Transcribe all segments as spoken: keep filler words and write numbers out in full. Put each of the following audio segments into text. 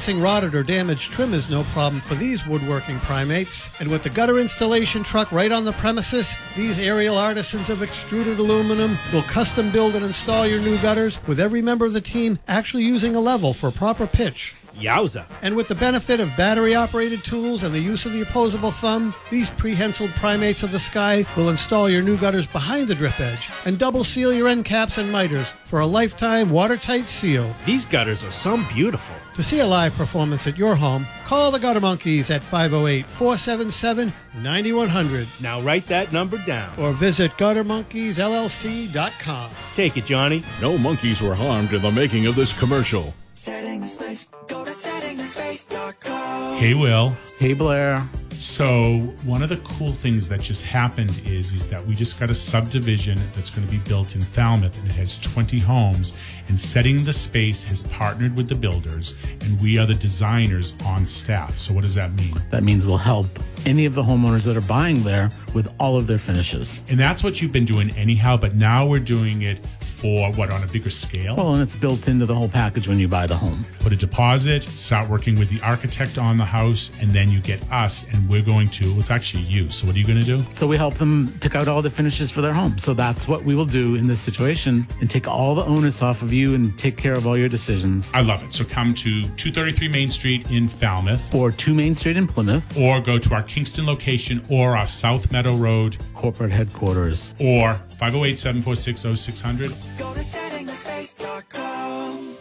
Replacing rotted or damaged trim is no problem for these woodworking primates. And with the gutter installation truck right on the premises, these aerial artisans of extruded aluminum will custom build and install your new gutters, with every member of the team actually using a level for proper pitch. Yowza. And with the benefit of battery-operated tools and the use of the opposable thumb, these prehensiled primates of the sky will install your new gutters behind the drip edge and double seal your end caps and miters for a lifetime watertight seal. These gutters are so beautiful. To see a live performance at your home, call the Gutter Monkeys at five oh eight, four seven seven, nine one zero zero. Now write that number down. Or visit gutter monkeys l l c dot com. Take it, Johnny. No monkeys were harmed in the making of this commercial. Setting the space. Go to setting the space dot com. Hey, Will. Hey, Blair. So one of the cool things that just happened is, is that we just got a subdivision that's going to be built in Falmouth, and it has twenty homes. And Setting the Space has partnered with the builders, and we are the designers on staff. So what does that mean? That means we'll help any of the homeowners that are buying there with all of their finishes. And that's what you've been doing anyhow, but now we're doing it for what, on a bigger scale? Well, and it's built into the whole package when you buy the home. Put a deposit, start working with the architect on the house, and then you get us, and we're going to, well, it's actually you. So what are you going to do? So we help them pick out all the finishes for their home. So that's what we will do in this situation, and take all the onus off of you and take care of all your decisions. I love it. So come to two thirty-three Main Street in Falmouth. Or two Main Street in Plymouth. Or go to our Kingston location or our South Meadow Road corporate headquarters. Or five oh eight, seven four six, oh six hundred. Go to setting the space dot com.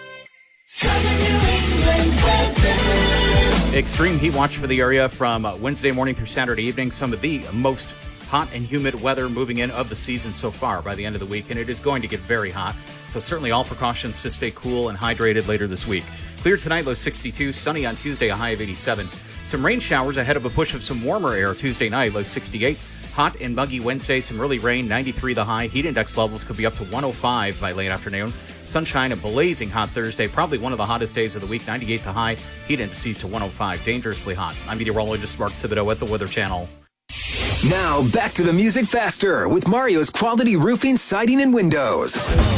Extreme heat watch for the area from Wednesday morning through Saturday evening. Some of the most hot and humid weather moving in of the season so far by the end of the week, and it is going to get very hot. So certainly all precautions to stay cool and hydrated later this week. Clear tonight, low sixty-two. Sunny on Tuesday, a high of eighty-seven. Some rain showers ahead of a push of some warmer air Tuesday night, low sixty-eight. Hot and muggy Wednesday, some early rain, ninety-three the high. Heat index levels could be up to one oh five by late afternoon. Sunshine and blazing hot Thursday, probably one of the hottest days of the week, ninety-eight the high. Heat indices to one oh five, dangerously hot. I'm meteorologist Mark Thibodeau at the Weather Channel. Now back to the music faster with Mario's Quality Roofing, Siding, and Windows.